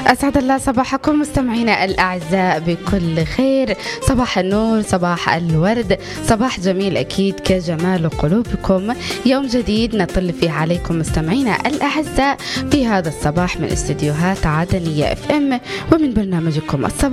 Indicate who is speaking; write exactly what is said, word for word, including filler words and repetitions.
Speaker 1: أسعد الله صباحكم مستمعينا الأعزاء بكل خير. صباح النور، صباح الورد، صباح جميل أكيد كجمال قلوبكم. يوم جديد نطل فيه عليكم مستمعينا الأعزاء في هذا الصباح من استديوهات عدنية اف ام ومن برنامجكم الصباح